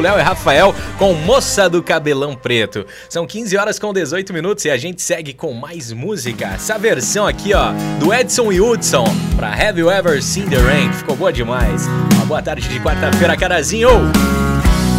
Léo e Rafael com Moça do Cabelão Preto. São 15 horas com 18 minutos e a gente segue com mais música. Essa versão aqui, ó, do Edson e Hudson pra Have You Ever Seen the Rain? Ficou boa demais. Uma boa tarde de quarta-feira, Carazinho!